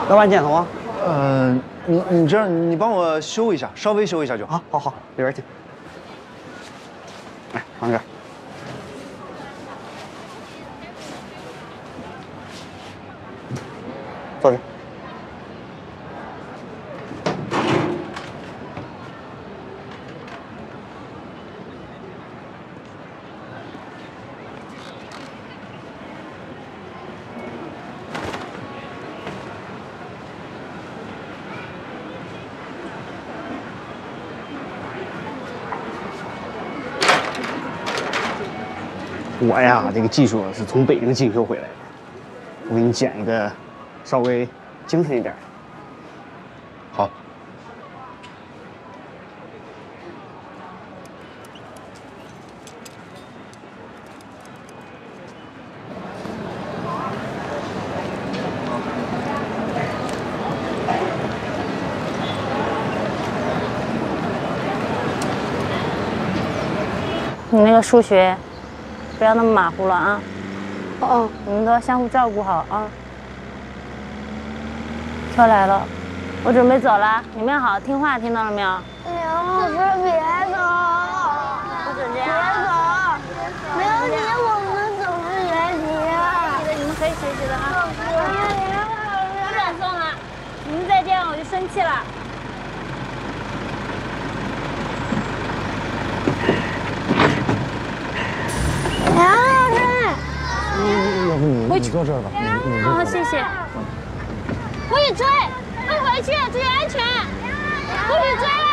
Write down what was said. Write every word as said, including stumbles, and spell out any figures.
要不然剪头啊？ 呃，你你这样，你帮我修一下，稍微修一下就好。 好，好，好，里边请。来，放这儿。坐这儿。我呀，这个技术是从北京进修回来的。我给你剪一个稍微精神一点。 好。 你那个数学，不要那么马虎了啊！ 哦， 你们都要相互照顾好啊！车来了，我准备走了，你们要好好听话，听到了没有？ 梁老师别走， 不准这样！ 别走，没有你我们怎么学习啊？ 记得你们可以学习的啊！ 梁老师， 不准送了，你们再这样我就生气了。 梁老师， 要不你你坐这儿吧，你你好，谢谢。不许追，快回去，注意安全！不许追了。